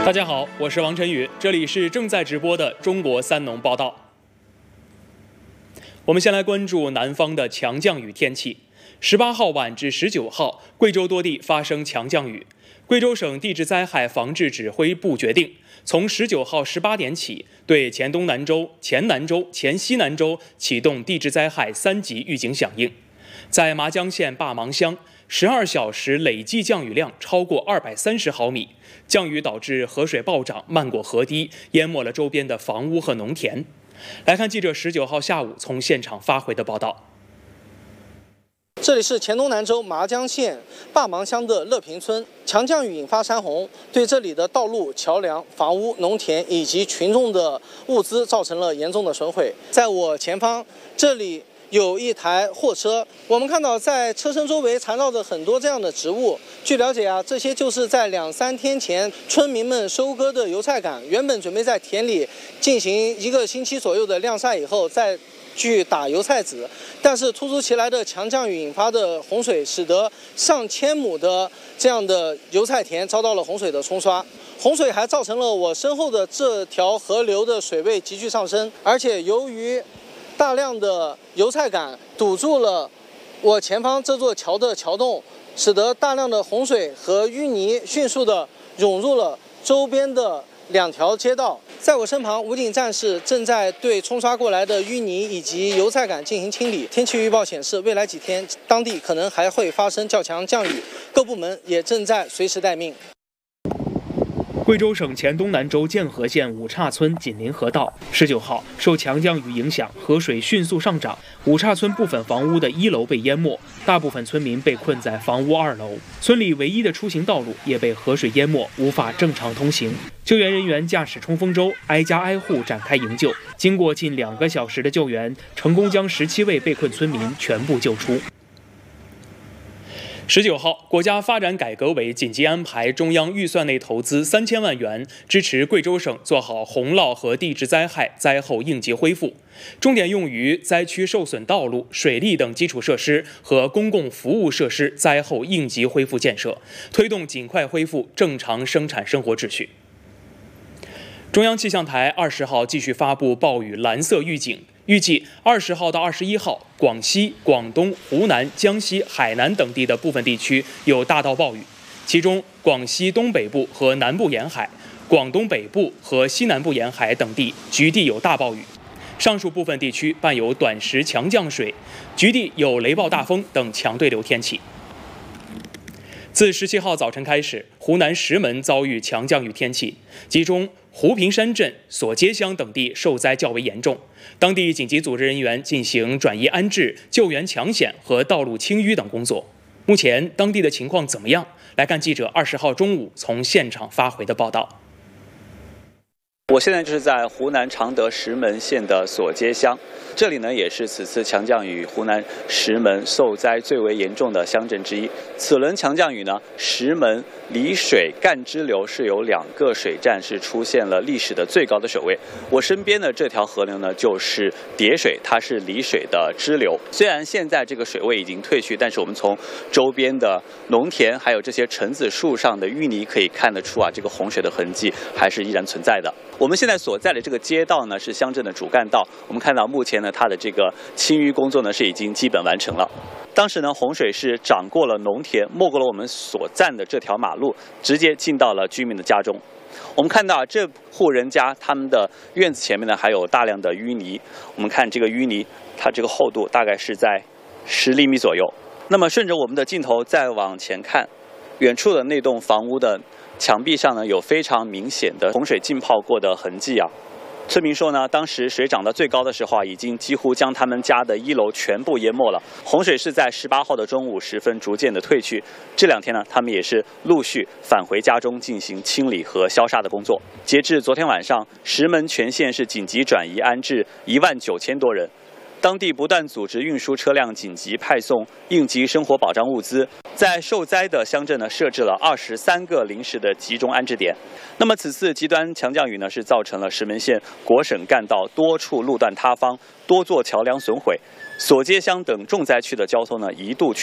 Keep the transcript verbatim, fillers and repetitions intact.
大家好，我是王晨宇，这里是正在直播的中国三农报道。我们先来关注南方的强降雨天气。十八号晚至十九号，贵州多地发生强降雨。贵州省地质灾害防治指挥部决定，从十九号十八点起，对黔东南州、黔南州、黔西南州启动地质灾害三级预警响应。在麻江县坝芒乡，十二小时累计降雨量超过二百三十毫米，降雨导致河水暴涨，漫过河堤，淹没了周边的房屋和农田。来看记者十九号下午从现场发回的报道。 这里是黔东南州麻江县坝芒乡的乐平村，强降雨引发山洪，对这里的道路、桥梁、房屋、农田以及群众的物资造成了严重的损毁。在我前方，这里有一台货车，我们看到在车身周围缠绕着很多这样的植物。据了解啊，这些就是在两三天前村民们收割的油菜杆，原本准备在田里进行一个星期左右的晾晒以后再去打油菜籽，但是突如其来的强降雨引发的洪水，使得上千亩的这样的油菜田遭到了洪水的冲刷。洪水还造成了我身后的这条河流的水位急剧上升，而且由于大量的油菜杆堵住了我前方这座桥的桥洞，使得大量的洪水和淤泥迅速的涌入了周边的两条街道。在我身旁，武警战士正在对冲刷过来的淤泥以及油菜杆进行清理。天气预报显示，未来几天当地可能还会发生较强降雨，各部门也正在随时待命。 贵州省黔东南州建河县五岔村紧邻河道，十九号受强降雨影响，河水迅速上涨，五岔村部分房屋的一楼被淹没，大部分村民被困在房屋二楼，村里唯一的出行道路也被河水淹没，无法正常通行。救援人员驾驶冲锋舟，挨家挨户展开营救，经过近两个小时的救援，成功将十七位被困村民全部救出。十九号，国家发展改革委紧急安排中央预算内投资三千万元，支持贵州省做好洪涝和地质灾害灾后应急恢复，重点用于灾区受损道路、水利等基础设施和公共服务设施灾后应急恢复建设，推动尽快恢复正常生产生活秩序。中央气象台二十号继续发布暴雨蓝色预警，预计二十号到二十一号，广西、广东、湖南、江西、海南等地的部分地区有大到暴雨，其中广西东北部和南部沿海、广东北部和西南部沿海等地局地有大暴雨，上述部分地区伴有短时强降水，局地有雷暴大风等强对流天气。自十七号早晨开始，湖南石门遭遇强降雨天气，其中湖平山镇、索街乡等地受灾较为严重，当地紧急组织人员进行转移安置、救援抢险和道路清淤等工作。目前当地的情况怎么样？来看记者二十号中午从现场发回的报道。 我现在就是在湖南常德石门县的索街乡，这里呢也是此次强降雨湖南石门受灾最为严重的乡镇之一。此轮强降雨呢，石门离水干支流是有两个水站是出现了历史的最高的水位。我身边的这条河流呢就是叠水，它是离水的支流。虽然现在这个水位已经退去，但是我们从周边的农田还有这些橙子树上的淤泥可以看得出啊，这个洪水的痕迹还是依然存在的。我们现在所在的这个街道呢是乡镇的主干道，我们看到目前呢它的这个清淤工作呢是已经基本完成了。当时呢洪水是涨过了农田，没过了我们所站的这条马路，直接进到了居民的家中。我们看到这户人家他们的院子前面呢还有大量的淤泥，我们看这个淤泥它这个厚度大概是在十厘米左右。那么顺着我们的镜头再往前看，远处的那栋房屋的墙壁上呢有非常明显的洪水浸泡过的痕迹啊。村民说呢，当时水涨到最高的时候啊，已经几乎将他们家的一楼全部淹没了。洪水是在十八号的中午时分逐渐的退去，这两天呢，他们也是陆续返回家中进行清理和消杀的工作。截至昨天晚上，石门全县是紧急转移安置一万九千多人。当地不断组织运输车辆紧急派送应急生活保障物资，在受灾的乡镇呢设置了二十三个临时的集中安置点。那么此次极端强降雨呢，是造成了石门县国省干道多处路段塌方，多座桥梁损毁，索街乡等重灾区的交通呢一度